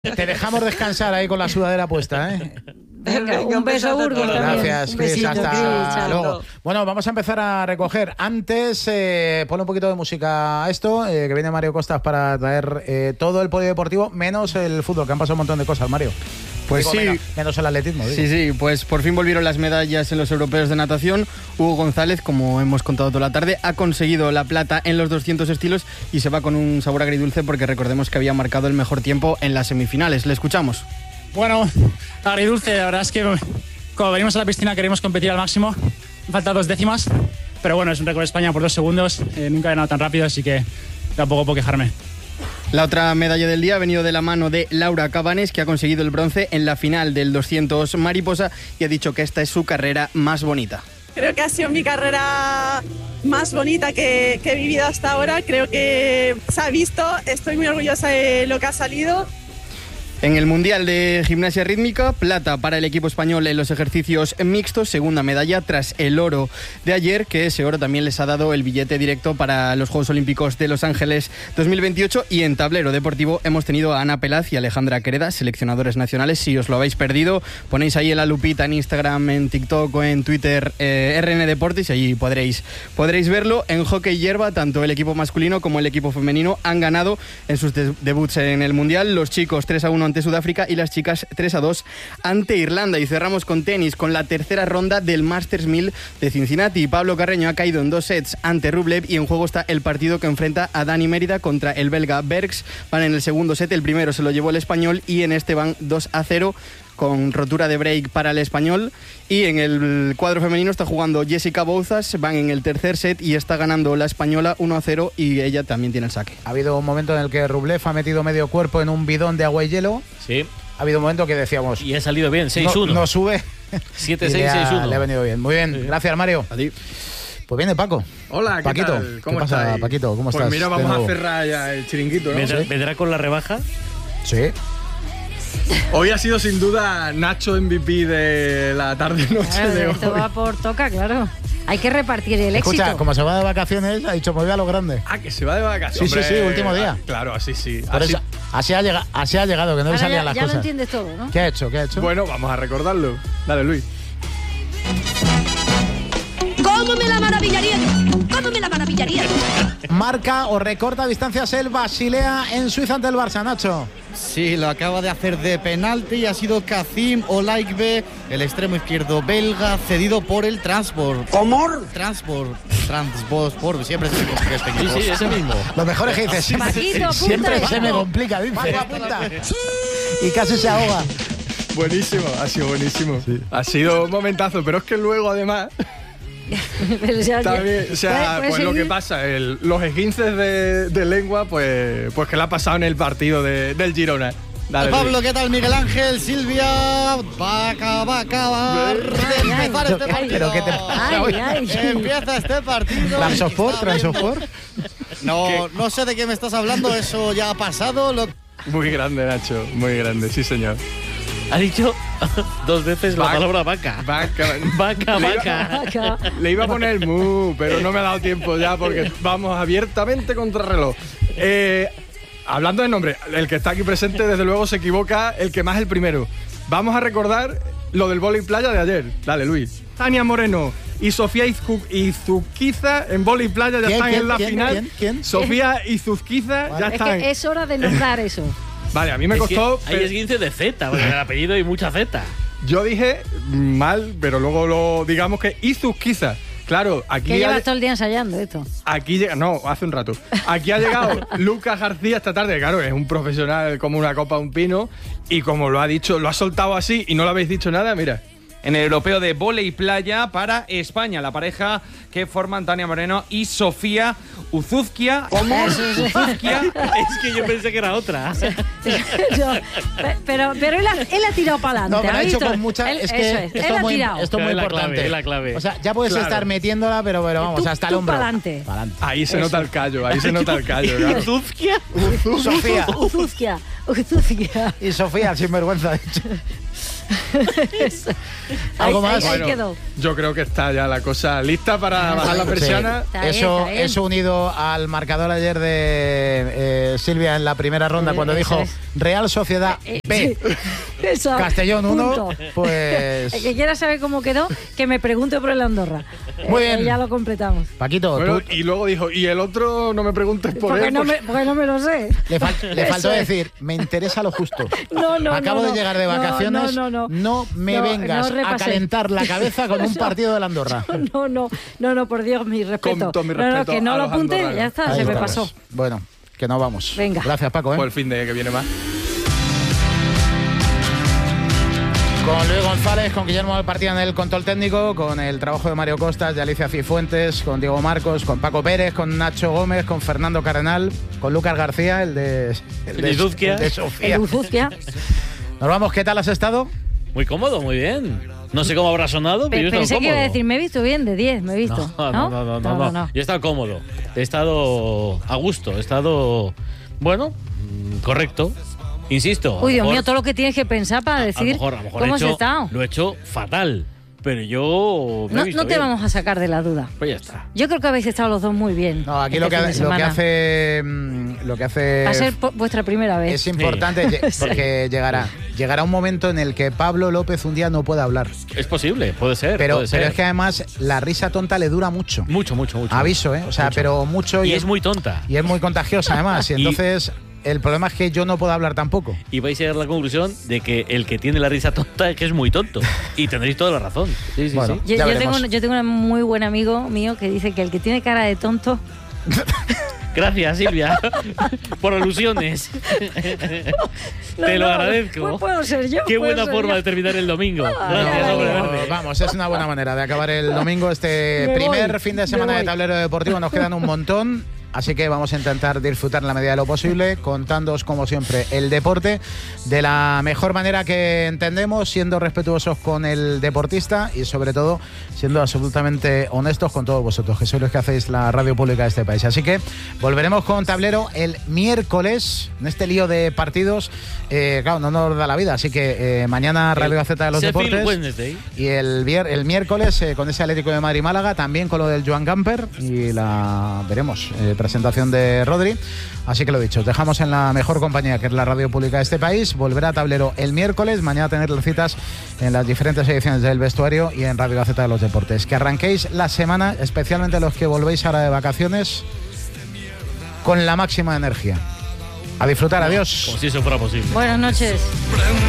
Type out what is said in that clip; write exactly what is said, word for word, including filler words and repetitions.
Te dejamos descansar ahí con la sudadera puesta, ¿eh? Venga, Venga, un beso a Burgos también. Gracias, Cris. Besito, Hasta Cris, luego. Bueno, vamos a empezar a recoger. Antes, eh, ponle un poquito de música a esto, eh, que viene Mario Costas para traer eh, todo el polideportivo, menos el fútbol, que han pasado un montón de cosas, Mario. Pues digo, sí. Menos, menos el atletismo. Digo. Sí, sí, pues por fin volvieron las medallas en los europeos de natación. Hugo González, como hemos contado toda la tarde, ha conseguido la plata en los doscientos estilos y se va con un sabor agridulce porque recordemos que había marcado el mejor tiempo en las semifinales. Le escuchamos. Bueno, agridulce, la verdad es que cuando venimos a la piscina queremos competir al máximo. Faltan dos décimas, pero bueno, es un récord de España por dos segundos. Eh, nunca he ganado tan rápido, así que tampoco puedo quejarme. La otra medalla del día ha venido de la mano de Laura Cabanes, que ha conseguido el bronce en la final del doscientos mariposa y ha dicho que esta es su carrera más bonita. Creo que ha sido mi carrera más bonita que, que he vivido hasta ahora. Creo que se ha visto, estoy muy orgullosa de lo que ha salido. En el Mundial de Gimnasia Rítmica, plata para el equipo español en los ejercicios mixtos, segunda medalla tras el oro de ayer, que ese oro también les ha dado el billete directo para los Juegos Olímpicos de Los Ángeles dos mil veintiocho. Y en tablero deportivo hemos tenido a Ana Pelaz y Alejandra Quereda, seleccionadores nacionales. Si os lo habéis perdido, ponéis ahí en la lupita en Instagram, en TikTok o en Twitter eh, R N Deportes y allí podréis, podréis verlo. En hockey hierba, tanto el equipo masculino como el equipo femenino han ganado en sus de- debuts en el Mundial. Los chicos tres a uno ante Sudáfrica y las chicas tres a dos ante Irlanda. Y cerramos con tenis, con la tercera ronda del Masters mil de Cincinnati. Pablo Carreño ha caído en dos sets ante Rublev y en juego está el partido que enfrenta a Dani Mérida contra el belga Bergs. Van en el segundo set, el primero se lo llevó el español y en este van dos a cero con rotura de break para el español. Y en el cuadro femenino está jugando Jessica Bouzas, van en el tercer set y está ganando la española uno a cero y ella también tiene el saque. Ha habido un momento en el que Rublev ha metido medio cuerpo en un bidón de agua y hielo. Sí. Ha habido un momento que decíamos... Y ha salido bien, seis uno. No, no sube. siete seis, seis uno. Le ha venido bien. Muy bien, sí. Gracias, Mario. A ti. Pues viene Paco. Hola, ¿qué Paquito, tal? ¿Cómo ¿qué pasa, estáis? Paquito? ¿Cómo pues estás? Pues mira, de vamos nuevo? a cerrar ya el chiringuito, ¿no? ¿Vendrá, ¿Sí? ¿Vendrá con la rebaja? Sí. Hoy ha sido sin duda Nacho M V P de la tarde-noche Claro, de hoy. esto va por toca, claro. Hay que repartir el Escucha, éxito. como se va de vacaciones, ha dicho, me voy a lo grande. Ah, que se va de vacaciones. Sí, sí, sí, Hombre, último día. ah, Claro, así sí. Por Así- eso, así, ha llegado, así ha llegado, que no le Ahora salían ya, las ya lo cosas. entiendes todo, ¿no? ¿Qué ha hecho? ¿Qué ha hecho? Bueno, vamos a recordarlo. Dale, Luis. ¿Cómo me la maravillaría? ¿Cómo me la maravillaría? Marca o recorta distancias el Basilea en Suiza ante el Barça, Nacho. Sí, lo acaba de hacer de penalti y ha sido Kazim Olaigbe, el extremo izquierdo belga, cedido por el Transport. ¿Cómo? Transport. Transport. Siempre se me complica este Sí, equipo. sí, ese mismo. Lo mejor es que dice, siempre, Paquito, apunta siempre esto. se me complica, dice. Paco, apunta. Y casi se ahoga. Buenísimo, ha sido buenísimo. Ha sido un momentazo, pero es que luego además... Pero, o sea, También, o sea, ¿puedes- puedes pues lo que seguir? pasa, el- los esguinces de, de lengua, pues, pues que le ha pasado en el partido de- del Girona. Dale, Pablo, Luis. ¿qué tal? Miguel Ángel, Silvia, va a acabar, va a acabar de Ay, empezar ay, este ay, partido. pero ¿qué te pasa Ay, hoy? ay. Empieza este partido. Transosport, Está viendo- Transosport. No, no sé de qué me estás hablando, eso ya ha pasado. Lo... Muy grande, Nacho, muy grande, sí señor. Ha dicho dos veces la Vaca. palabra vaca. Vaca. Vaca, Le iba- vaca. Acá. Le iba a poner mu, pero no me ha dado tiempo ya porque vamos abiertamente contra reloj. Eh, hablando de nombre, el que está aquí presente desde luego se equivoca, el que más el primero. Vamos a recordar lo del vóley playa de ayer. Dale, Luis. Tania Moreno y Sofía Izcu- Izuzquiza en vóley playa ya ¿Quién, están quién, en la quién, final. quién, quién? Sofía Izuzquiza ya Es están. que es hora de nombrar eso. Vale, a mí me Es que costó. hay pero- esguince de Z, porque el apellido hay mucha Z. Yo dije mal, pero luego lo digamos que Izuzquiza. Claro, aquí Que ha- llevas todo el día ensayando esto. Aquí llega, no, hace un rato. Aquí ha llegado Lucas García esta tarde, claro, es un profesional como una copa de un pino y como lo ha dicho, lo ha soltado así y no lo habéis dicho nada, mira. En el europeo de vóley playa para España, la pareja que forman Tania Moreno y Sofía Uzuzquia. ¿Cómo? Uzuzquia. Es que yo pensé que era otra. Yo- pe- pero pero él, ha, él ha tirado para adelante. No, pero ¿ha ha hecho visto? con mucha. Él- Es que eso es, esto él es ha muy, tirado. esto es muy Es la importante. clave, es la clave. O sea, ya puedes Claro. estar metiéndola, pero, pero vamos, Tú- hasta el tú hombro. pa'lante. Pa'lante. Ahí se nota el callo, ahí se nota el callo. claro. Uzuzquia. Sofía. Uzuzquia, Uzuzquia. Y Sofía, sinvergüenza. ha dicho. ¿Algo Ahí- más? ahí- ahí Bueno, quedó. yo creo que está ya la cosa lista para bajar la Sí. persiana. Está bien, Eso, está bien. eso unido al marcador ayer de eh, Silvia en la primera ronda, Eh, cuando eso dijo es. Real Sociedad Eh, B, sí. Eso, Castellón uno, punto. pues... El que quiera saber cómo quedó, que me pregunte por el Andorra. Muy Eh, bien. Ya lo completamos. Paquito, Bueno, tú- y luego dijo, y el otro no me preguntes por Porque él. no, porque- me, porque no me lo sé. le, fal- le faltó Eso es. decir, me interesa lo justo. No, no, Acabo no, de no. llegar de No, vacaciones, no, no, no. me No, vengas no a repasé. calentar la cabeza con un No. partido del Andorra. No, no, no, no, por Dios, mi respeto. Con todo mi no, no, respeto que no a lo los apunte, andorranos. ya está, Ahí se me estamos. pasó. Bueno, que no vamos. Venga. Gracias, Paco. ¿eh? Por el fin de que viene más. Con Luis González, con Guillermo Alpartía en el control técnico, con el trabajo de Mario Costas, de Alicia Cifuentes, con Diego Marcos, con Paco Pérez, con Nacho Gómez, con Fernando Cardenal, con Lucas García, el de, el de Izuzquia. el de El Sofía. Uzuzquia. Nos vamos, ¿qué tal has estado? Muy cómodo, muy bien. No sé cómo habrá sonado, pero yo he Pe- estado Pensé que iba a cómodo. decir, me he visto bien, de diez, me he visto. No, no, no, no, no, Yo he estado cómodo. He estado a gusto. He estado, bueno, mm, correcto. Insisto. a Uy, lo Dios mejor- mío, todo lo que tienes que pensar para a lo decir mejor, a lo mejor cómo he has hecho- estado. Lo he hecho fatal. Pero yo me he No, visto no te bien. vamos a sacar de la duda. Pues ya está. Yo creo que habéis estado los dos muy bien. No, aquí este lo que, fin de lo que semana. hace mm, lo que hace Va a ser po- vuestra primera vez. es importante lle- porque llegará llegará un momento en el que Pablo López un día no pueda hablar. Es posible, puede ser. Pero, puede ser. pero es que además la risa tonta le dura mucho. Mucho, mucho, mucho. Aviso, ¿eh? O sea, Mucho. pero mucho Y y, es muy tonta. y es muy contagiosa además. Y Y- entonces el problema es que yo no puedo hablar tampoco. Y vais a llegar a la conclusión de que el que tiene la risa tonta es que es muy tonto. Y tendréis toda la razón. Sí, sí, Bueno. sí. Yo, Ya yo veremos. tengo, un- yo tengo un muy buen amigo mío que dice que el que tiene cara de tonto. Gracias, Silvia, por alusiones. No, Te lo no, agradezco. pues puedo ser yo. Qué puedo buena ser forma yo. de terminar el domingo. Gracias, ya, hombre ya. verde. Vamos, es una buena manera de acabar el domingo. Este Me primer voy, fin de me semana de voy. Tablero Deportivo nos quedan un montón. Así que vamos a intentar disfrutar en la medida de lo posible, contándoos, como siempre, el deporte de la mejor manera que entendemos, siendo respetuosos con el deportista y, sobre todo, siendo absolutamente honestos con todos vosotros, que sois los que hacéis la radio pública de este país. Así que volveremos con Tablero el miércoles, en este lío de partidos. Eh, claro, no nos da la vida, así que eh, mañana Radio Gaceta de los Sheffield Deportes. Wednesday. Y el, vier- el miércoles eh, con ese Atlético de Madrid-Málaga, también con lo del Joan Gamper y la veremos, eh, presentación de Rodri. Así que lo dicho, os dejamos en la mejor compañía que es la radio pública de este país. Volverá a Tablero el miércoles, mañana tener las citas en las diferentes ediciones del vestuario y en Radio Gaceta de los Deportes. Que arranquéis la semana, especialmente los que volvéis ahora de vacaciones, con la máxima energía. A disfrutar, adiós. Como si eso fuera posible. Buenas noches.